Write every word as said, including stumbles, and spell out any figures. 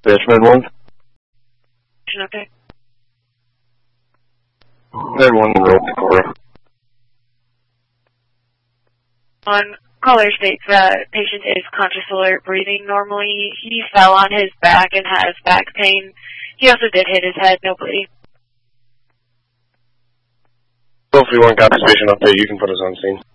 Richmond one. Okay. Then one in North Dakota. On caller states that patient is conscious, alert, breathing normally. He fell on his back and has back pain. He also did hit his head, no bleeding. So if we want got this patient update, you can put us on scene.